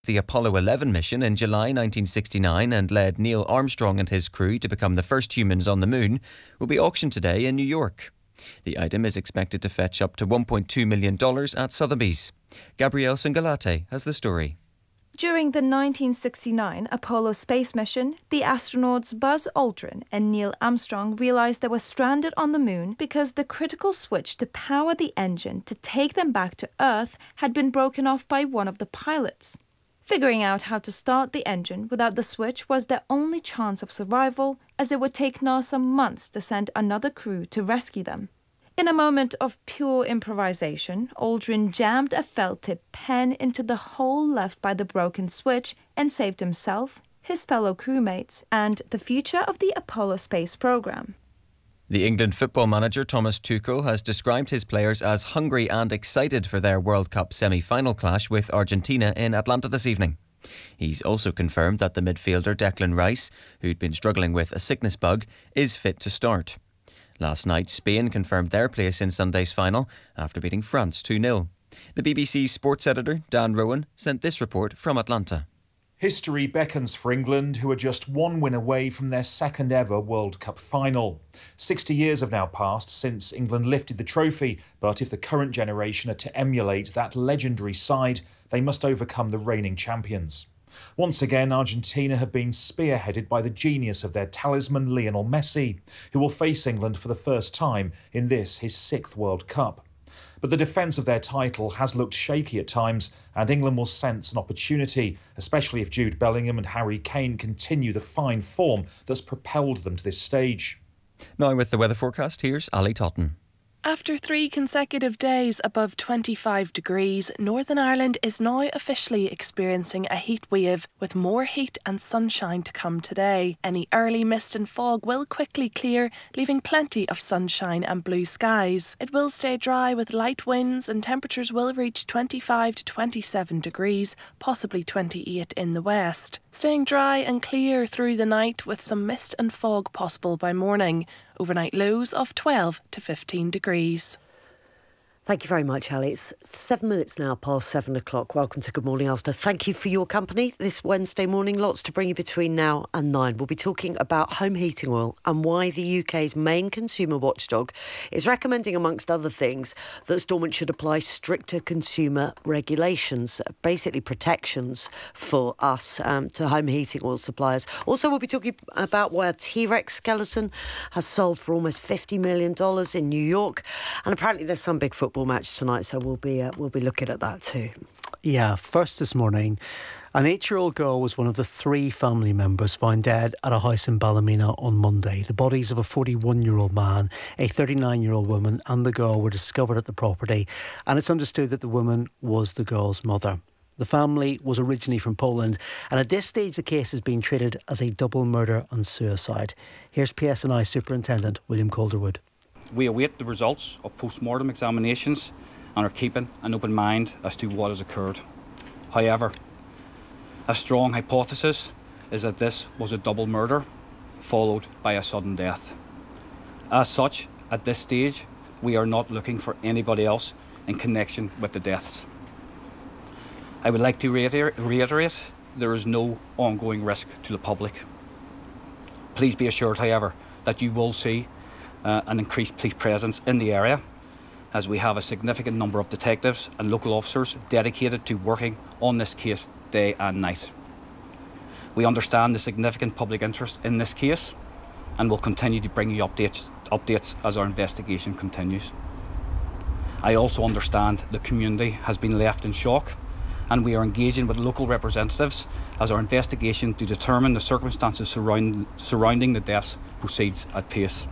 the Apollo 11 mission in July 1969 and led Neil Armstrong and his crew to become the first humans on the moon, will be auctioned today in New York. The item is expected to fetch up to $1.2 million at Sotheby's. Gabrielle Singalate has the story. During the 1969 Apollo space mission, the astronauts Buzz Aldrin and Neil Armstrong realized they were stranded on the moon because the critical switch to power the engine to take them back to Earth had been broken off by one of the pilots. Figuring out how to start the engine without the switch was their only chance of survival, as it would take NASA months to send another crew to rescue them. In a moment of pure improvisation, Aldrin jammed a felt-tip pen into the hole left by the broken switch and saved himself, his fellow crewmates, and the future of the Apollo space program. The England football manager Thomas Tuchel has described his players as hungry and excited for their World Cup semi-final clash with Argentina in Atlanta this evening. He's also confirmed that the midfielder Declan Rice, who'd been struggling with a sickness bug, is fit to start. Last night, Spain confirmed their place in Sunday's final after beating France 2-0. The BBC sports editor, Dan Rowan, sent this report from Atlanta. History beckons for England, who are just one win away from their second ever World Cup final. 60 years have now passed since England lifted the trophy, but if the current generation are to emulate that legendary side, they must overcome the reigning champions. Once again, Argentina have been spearheaded by the genius of their talisman Lionel Messi, who will face England for the first time in this, his sixth World Cup. But the defence of their title has looked shaky at times, and England will sense an opportunity, especially if Jude Bellingham and Harry Kane continue the fine form that's propelled them to this stage. Now with the weather forecast, here's Ali Totten. After 3 consecutive days above 25 degrees, Northern Ireland is now officially experiencing a heat wave, with more heat and sunshine to come today. Any early mist and fog will quickly clear, leaving plenty of sunshine and blue skies. It will stay dry with light winds, and temperatures will reach 25 to 27 degrees, possibly 28 in the west. Staying dry and clear through the night, with some mist and fog possible by morning. Overnight lows of 12 to 15 degrees. Thank you very much, Ali. It's 7 minutes now past 7 o'clock. Welcome to Good Morning Ulster. Thank you for your company this Wednesday morning. Lots to bring you between now and 9. We'll be talking about home heating oil and why the UK's main consumer watchdog is recommending, amongst other things, that Stormont should apply stricter consumer regulations, basically protections for us to home heating oil suppliers. Also, we'll be talking about why a T-Rex skeleton has sold for almost $50 million in New York. And apparently there's some big football match tonight, so we'll be looking at that too. Yeah, first this morning, an 8-year-old girl was one of the 3 family members found dead at a house in Ballymena on Monday. The bodies of a 41-year-old man, a 39-year-old woman and the girl were discovered at the property, and it's understood that the woman was the girl's mother. The family was originally from Poland, and at this stage the case is being treated as a double murder and suicide. Here's PSNI Superintendent William Calderwood. We await the results of post-mortem examinations and are keeping an open mind as to what has occurred. However, a strong hypothesis is that this was a double murder followed by a sudden death. As such, at this stage, we are not looking for anybody else in connection with the deaths. I would like to reiterate there is no ongoing risk to the public. Please be assured, however, that you will see an increased police presence in the area, as we have a significant number of detectives and local officers dedicated to working on this case day and night. We understand the significant public interest in this case and will continue to bring you updates as our investigation continues. I also understand the community has been left in shock, and we are engaging with local representatives as our investigation to determine the circumstances surrounding the deaths proceeds at pace.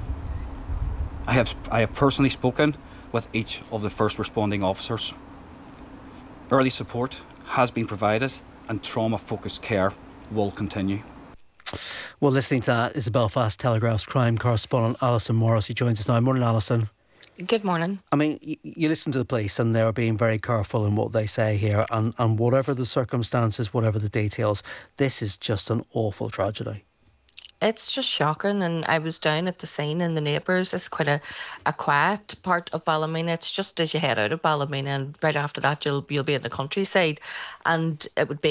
I have personally spoken with each of the first responding officers. Early support has been provided and trauma-focused care will continue. Well, listening to that is the Belfast Telegraph's crime correspondent Alison Morris, who joins us now. Morning, Alison. Good morning. I mean, you listen to the police and they're being very careful in what they say here, and whatever the circumstances, whatever the details, this is just an awful tragedy. It's just shocking, and I was down at the scene, and the neighbours. It's quite a quiet part of Ballymena. It's just as you head out of Ballymena, and right after that you'll be in the countryside, and it would be